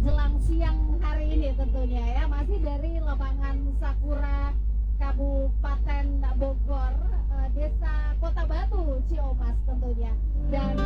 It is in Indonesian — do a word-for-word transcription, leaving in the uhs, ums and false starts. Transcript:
menjelang siang hari ini tentunya ya, masih dari lapangan Sakura Kabupaten Bogor, eh, Desa Kota Batu, Ciomas tentunya. Dan